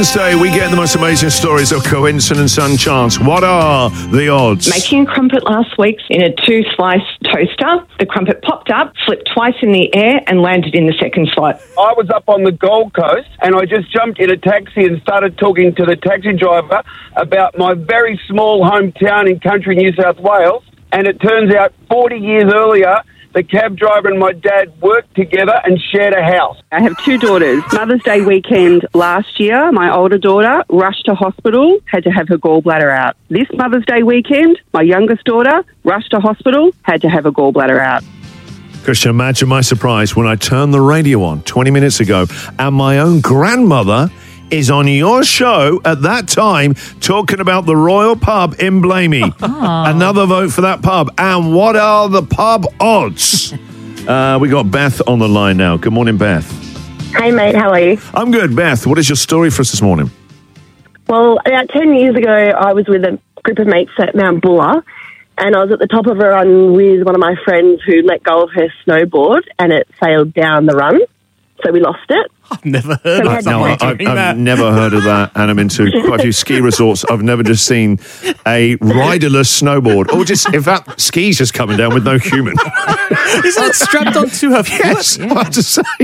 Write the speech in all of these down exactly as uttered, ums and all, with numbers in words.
Wednesday, we get the most amazing stories of coincidence and chance. What are the odds? Making a crumpet last week in a two-slice toaster. The crumpet popped up, flipped twice in the air and landed in the second slot. I was up on the Gold Coast and I just jumped in a taxi and started talking to the taxi driver about my very small hometown in country New South Wales. And it turns out forty years earlier, the cab driver and my dad worked together and shared a house. I have two daughters. Mother's Day weekend last year, my older daughter rushed to hospital, had to have her gallbladder out. This Mother's Day weekend, my youngest daughter rushed to hospital, had to have her gallbladder out. Christian, imagine my surprise when I turned the radio on twenty minutes ago and my own grandmother is on your show at that time talking about the Royal Pub in Blamey. Another vote for that pub. And what are the pub odds? uh, we got Beth on the line now. Good morning, Beth. Hey, mate, how are you? I'm good. Beth, what is your story for us this morning? Well, about ten years ago, I was with a group of mates at Mount Buller, and I was at the top of a run with one of my friends who let go of her snowboard, and it sailed down the run. So we lost it. I've never heard So of had No, I, to- I've, I've never heard of that, and I'm into quite a few ski resorts. I've never just seen a riderless snowboard, or just, in fact, skis just coming down with no human. Isn't it strapped onto her foot? Yes, I have to say.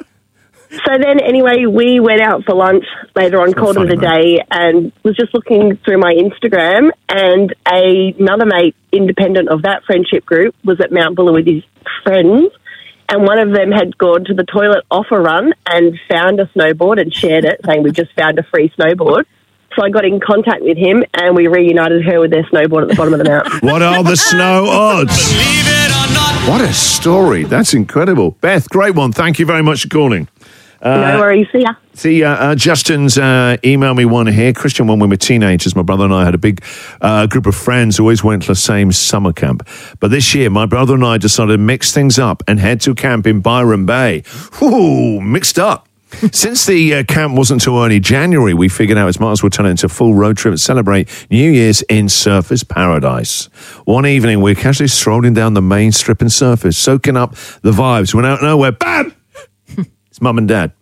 So then, anyway, we went out for lunch later on, called funny, it a day, and was just looking through my Instagram, and a, another mate, independent of that friendship group, was at Mount Buller with his friends, and one of them had gone to the toilet off a run and found a snowboard and shared it, saying we've just found a free snowboard. So I got in contact with him, and we reunited her with their snowboard at the bottom of the mountain. What are the snow odds? Believe it or not. What a story. That's incredible. Beth, great one. Thank you very much for calling. no worries, see ya. See, uh, uh, Justin's uh, emailed me one here. Christian, when we were teenagers, my brother and I had a big uh, group of friends who always went to the same summer camp. But this year, my brother and I decided to mix things up and head to camp in Byron Bay. Ooh, mixed up. Since the uh, camp wasn't till early January, we figured out as might as well turn it into a full road trip and celebrate New Year's in Surfers Paradise. One evening, we were casually strolling down the main strip and surface, soaking up the vibes. When out of nowhere, bam! It's mum and dad.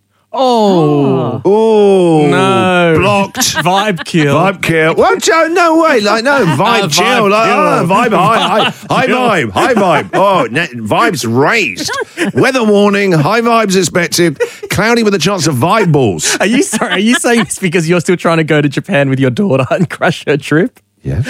Oh. Oh, No. blocked. Vibe kill. Vibe kill. What? No, no way. Like, no, vibe Uh, chill. vibe Like, oh, kill. vibe high. High, high vibe. High vibe. Oh, ne- vibes raised. Weather warning. High vibes expected. Cloudy with a chance of vibe balls. Are you sorry? Are you saying this because you're still trying to go to Japan with your daughter and crash her trip? Yes.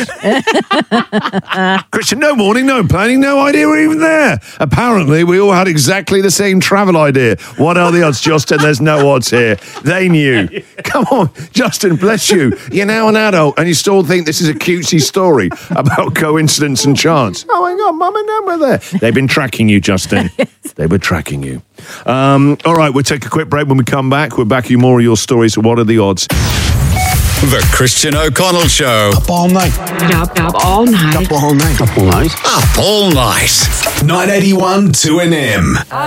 Christian, no warning, no planning, no idea we're even there. Apparently, we all had exactly the same travel idea. What are the odds, Justin? There's no odds here. They knew. Come on, Justin, bless you. You're now an adult and you still think this is a cutesy story about coincidence and chance. Oh, hang on, Mum and Dad were there. They've been tracking you, Justin. They were tracking you. Um, all right, we'll take a quick break. When we come back, we'll back you more of your stories. What are the odds? The Christian O'Connell Show. Up all night. Up, up all night. Up all night. Up all night. Up all night. nine eighty-one two N M.